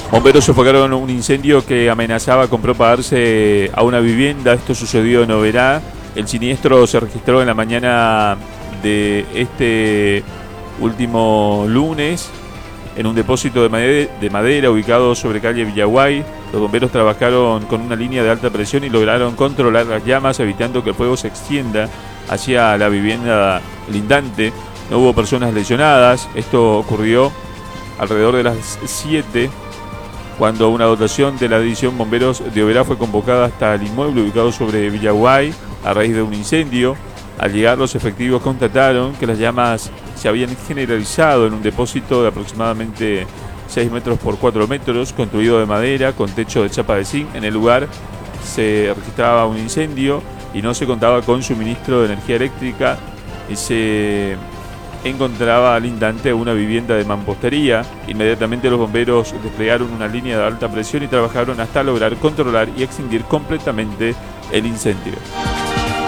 Bomberos sofocaron un incendio que amenazaba con propagarse a una vivienda. Esto sucedió en Oberá. El siniestro se registró en la mañana de este último lunes en un depósito de madera ubicado sobre calle Villaguay. Los bomberos trabajaron con una línea de alta presión y lograron controlar las llamas, evitando que el fuego se extienda hacia la vivienda lindante. No hubo personas lesionadas. Esto ocurrió alrededor de las 7, cuando una dotación de la división Bomberos de Oberá fue convocada hasta el inmueble ubicado sobre Villaguay a raíz de un incendio. Al llegar, los efectivos constataron que las llamas se habían generalizado en un depósito de aproximadamente 6 metros por 4 metros, construido de madera con techo de chapa de zinc. En el lugar se registraba un incendio y no se contaba con suministro de energía eléctrica, y se encontraba lindante una vivienda de mampostería. Inmediatamente los bomberos desplegaron una línea de alta presión y trabajaron hasta lograr controlar y extinguir completamente el incendio.